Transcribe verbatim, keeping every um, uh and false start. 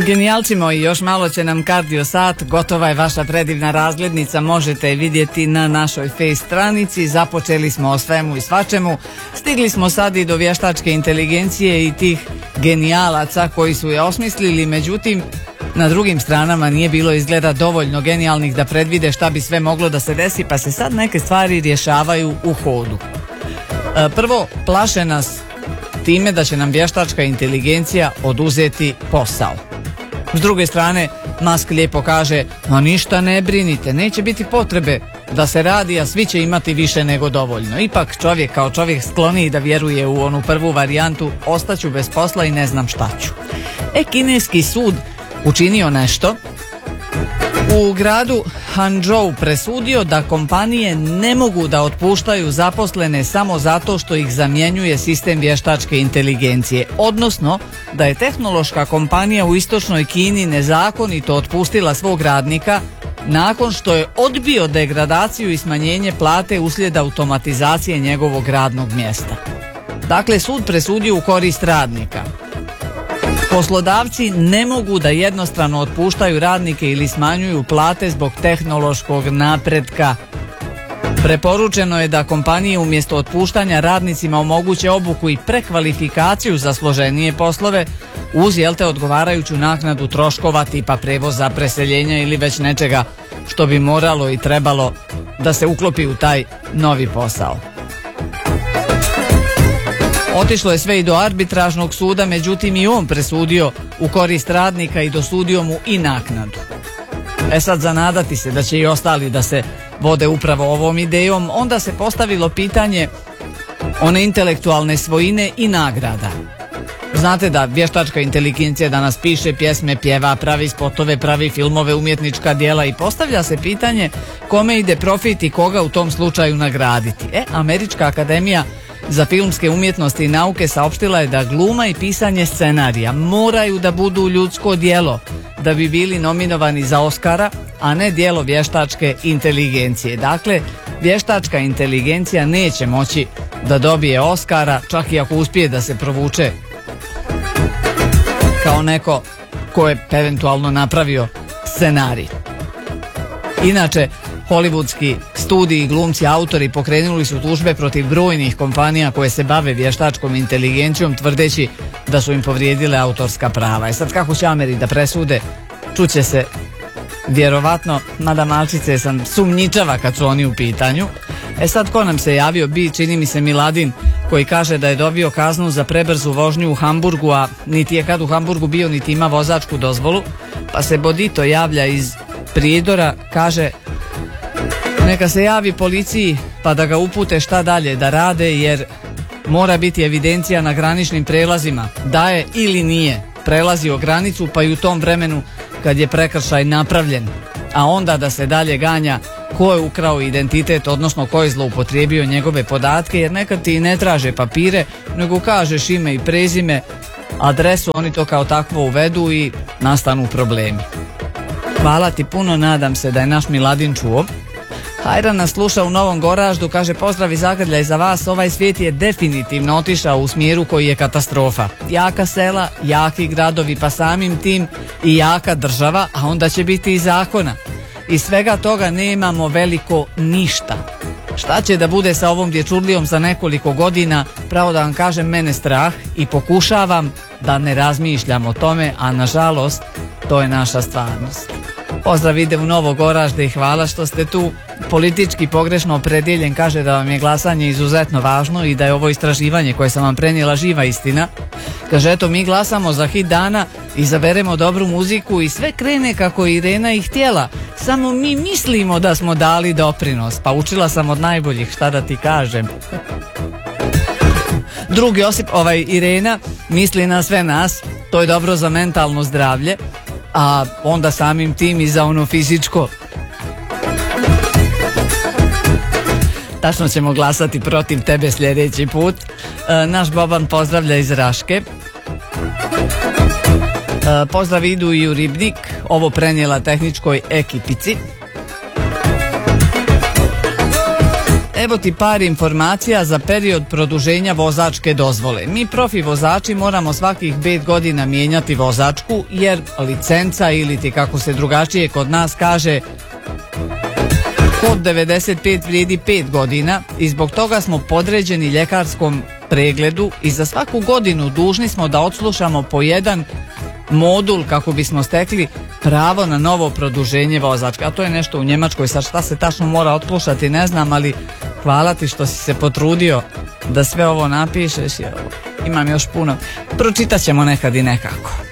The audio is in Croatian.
Genijalci moji, još malo će nam kardio sat, gotova je vaša predivna razglednica, možete je vidjeti na našoj face stranici, započeli smo o svemu i svačemu, stigli smo sad i do vještačke inteligencije i tih genijalaca koji su je osmislili, međutim na drugim stranama nije bilo izgleda dovoljno genijalnih da predvide šta bi sve moglo da se desi, pa se sad neke stvari rješavaju u hodu. E, prvo, plaše nas time da će nam vještačka inteligencija oduzeti posao. S druge strane, Musk lijepo kaže, no ništa ne brinite, neće biti potrebe da se radi, a svi će imati više nego dovoljno. Ipak čovjek kao čovjek skloniji da vjeruje u onu prvu varijantu, ostaću bez posla i ne znam šta ću. E, kineski sud učinio nešto. U gradu Hangzhou presudio da kompanije ne mogu da otpuštaju zaposlene samo zato što ih zamjenjuje sistem vještačke inteligencije, odnosno da je tehnološka kompanija u istočnoj Kini nezakonito otpustila svog radnika nakon što je odbio degradaciju i smanjenje plate uslijed automatizacije njegovog radnog mjesta. Dakle, sud presudio u korist radnika. Poslodavci ne mogu da jednostrano otpuštaju radnike ili smanjuju plate zbog tehnološkog napretka. Preporučeno je da kompanije umjesto otpuštanja radnicima omoguće obuku i prekvalifikaciju za složenije poslove uz jelte odgovarajuću naknadu troškova tipa prevoza, preseljenja ili već nečega što bi moralo i trebalo da se uklopi u taj novi posao. Otišlo je sve i do arbitražnog suda, međutim i on presudio u korist radnika i dosudio mu i naknadu. E sad, zanadati se da će i ostali da se vode upravo ovom idejom, onda se postavilo pitanje one intelektualne svojine i nagrada. Znate da vještačka inteligencija danas piše pjesme, pjeva, pravi spotove, pravi filmove, umjetnička djela i postavlja se pitanje kome ide profit i koga u tom slučaju nagraditi. E, Američka akademija za filmske umjetnosti i nauke saopštila je da gluma i pisanje scenarija moraju da budu ljudsko djelo da bi bili nominovani za Oscara, a ne djelo vještačke inteligencije. Dakle, vještačka inteligencija neće moći da dobije Oscara, čak i ako uspije da se provuče kao neko ko je eventualno napravio scenarij. Inače, hollywoodski studiji, glumci, autori pokrenuli su tužbe protiv brojnih kompanija koje se bave vještačkom inteligencijom, tvrdeći da su im povrijedile autorska prava. I sad kako će Ameri da presude, čuće se vjerovatno, mada malčice sam sumnjičava kad su oni u pitanju. E sad, ko nam se javio? Bi, čini mi se, Miladin, koji kaže da je dobio kaznu za prebrzu vožnju u Hamburgu, a niti je kad u Hamburgu bio, niti ima vozačku dozvolu. Pa se Bodito javlja iz Prijedora, kaže neka se javi policiji pa da ga upute šta dalje da rade, jer mora biti evidencija na graničnim prelazima da je ili nije prelazio granicu, pa i u tom vremenu kad je prekršaj napravljen, a onda da se dalje ganja ko je ukrao identitet, odnosno ko je zloupotrijebio njegove podatke, jer nekad ti ne traže papire, nego kažeš ime i prezime, adresu, oni to kao takvo uvedu i nastanu problemi. Hvala ti puno, nadam se da je naš Miladin čuo. Hajran nas sluša u Novom Goraždu, kaže pozdrav iz Zagrlja i za vas, ovaj svijet je definitivno otišao u smjeru koji je katastrofa. Jaka sela, jaki gradovi, pa samim tim i jaka država, a onda će biti i zakona. Iz svega toga nemamo veliko ništa. Šta će da bude sa ovom dječurlijom za nekoliko godina, pravo da vam kažem, mene strah i pokušavam da ne razmišljam o tome, a nažalost to je naša stvarnost. Pozdrav ide u Novo Goražde i hvala što ste tu. Politički pogrešno opredjeljen kaže da vam je glasanje izuzetno važno i da je ovo istraživanje koje sam vam prenijela živa istina. Kaže, eto, mi glasamo za hit dana, izaberemo dobru muziku i sve krene kako je Irena i htjela. Samo mi mislimo da smo dali doprinos. Pa učila sam od najboljih, šta da ti kažem. Drug Josip, ovaj Irena, misli na sve nas, to je dobro za mentalno zdravlje, a onda samim tim i za ono fizičko. Tačno ćemo glasati protiv tebe sljedeći put. E, naš Boban pozdravlja iz Raške. E, pozdrav idu i u Ribnik, ovo prenijela tehničkoj ekipici. Evo ti par informacija za period produženja vozačke dozvole. Mi profi vozači moramo svakih pet godina mijenjati vozačku jer licenca ili ti kako se drugačije kod nas kaže kod devedeset pet vrijedi pet godina i zbog toga smo podređeni ljekarskom pregledu i za svaku godinu dužni smo da odslušamo po jedan modul kako bismo stekli pravo na novo produženje vozačke. A to je nešto u Njemačkoj, sad šta se tačno mora odslušati ne znam, ali hvala ti što si se potrudio da sve ovo napišeš, jer imam još puno. Pročitat ćemo nekad i nekako.